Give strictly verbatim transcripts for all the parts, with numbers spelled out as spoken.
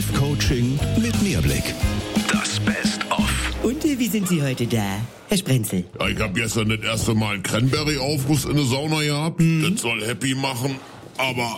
Live-Coaching mit Mehrblick. Das Best-of. Und äh, wie sind Sie heute da, Herr Sprenzel? Ja, ich hab gestern das erste Mal einen Cranberry-Aufguss in der Sauna gehabt. Mhm. Das soll happy machen, aber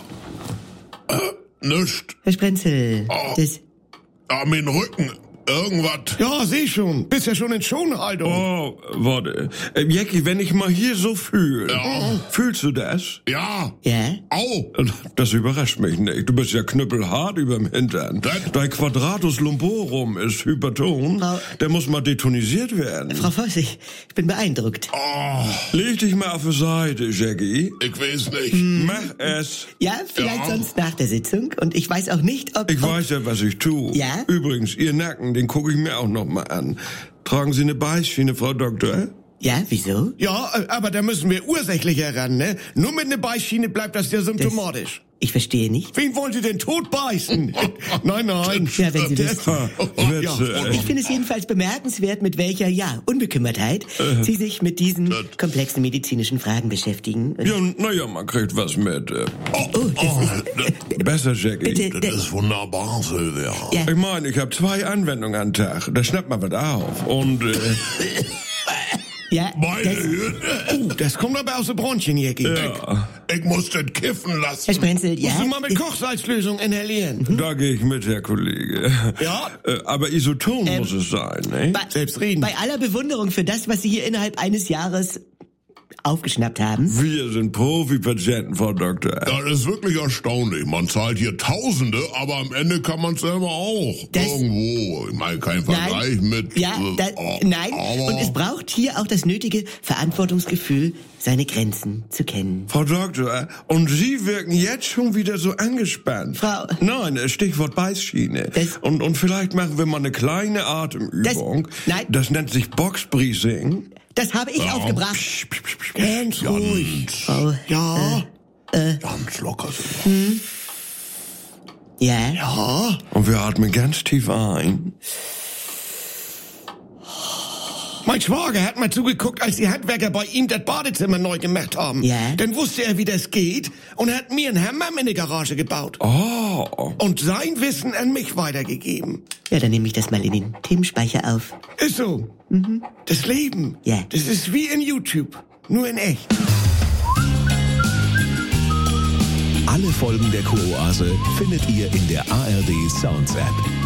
äh, nischt. Herr Sprenzel, oh. das... Ja, mein Rücken. Irgendwas. Ja, seh schon. Bist ja schon in Schonhaltung. Oh, warte. Äh, Jackie, wenn ich mal hier so fühle. Ja. Fühlst du das? Ja. Ja? Au. Das überrascht mich nicht. Du bist ja knüppelhart überm Hintern. Das? Dein Quadratus lumborum ist hyperton. Frau- Der muss mal detonisiert werden. Frau Voss, ich, ich bin beeindruckt. Oh, Leg dich mal auf die Seite, Jackie. ich weiß nicht. Mach es. Ja, vielleicht Ja. sonst nach der Sitzung. Und ich weiß auch nicht, ob... Ich ob weiß ja, was ich tue. Ja? Übrigens, Ihr Nacken, den gucke ich mir auch noch mal an. Tragen Sie eine Beißschiene, Frau Doktor? Ja, wieso? Ja, äh, aber da müssen wir ursächlicher ran, ne? Nur mit einer Beißschiene bleibt das ja symptomatisch. Ich verstehe nicht. Wen wollen Sie denn tot beißen? nein, nein. Ja, wenn Sie Das- wüssten. Ha, Witze, Ich ey. finde es jedenfalls bemerkenswert, mit welcher, ja, Unbekümmertheit Sie sich mit diesen komplexen medizinischen Fragen beschäftigen. Und Ja, naja, man kriegt was mit. äh. oh, das ist... Besser, Jackie. Bitte, Das ist wunderbar, Silvia. Ja. Ich meine, ich habe zwei Anwendungen am Tag. Da schnappt man was auf. Und äh, Ja, Meine das, Güte. Oh, das kommt aber aus dem Bronchien, Jackie. ja, Ich muss das kiffen lassen. Herr Sprenzel, Musst ja... du mal mit Kochsalzlösung inhalieren? da gehe ich mit, Herr Kollege. Ja? Äh, aber isoton Ähm, muss es sein, ne? Bei, Selbstredend. bei aller Bewunderung für das, was Sie hier innerhalb eines Jahres aufgeschnappt haben. Wir sind Profi-Patienten, Frau Doktor. Ja, das ist wirklich erstaunlich. Man zahlt hier Tausende, aber am Ende kann man es selber auch. Das- Irgendwo. Ich meine, kein Vergleich mit... Ja, äh, da, oh, nein. Aber Und es braucht hier auch das nötige Verantwortungsgefühl, seine Grenzen zu kennen. Frau Doktor, und Sie wirken jetzt schon wieder so angespannt. Frau- Nein, äh, Stichwort Beißschiene. Das- und, und vielleicht machen wir mal eine kleine Atemübung. Das- nein. Das nennt sich Boxbreathing. Das habe ich aufgebracht. Psch, psch, psch, psch. Ganz ruhig. Frau, Ja. ganz locker. Silvia. ja? Ja. Und wir atmen ganz tief ein. Mein Schwager hat mal zugeguckt, als die Handwerker bei ihm das Badezimmer neu gemacht haben. Ja. Dann wusste er, wie das geht und hat mir einen Hammam in die Garage gebaut. Oh. Und sein Wissen an mich weitergegeben. Ja, dann nehme ich das mal in den Themenspeicher auf. Ist so. Das Leben. Ja. Das ist wie in YouTube. Nur in echt. Alle Folgen der Kuroase findet ihr in der A R D Sounds App.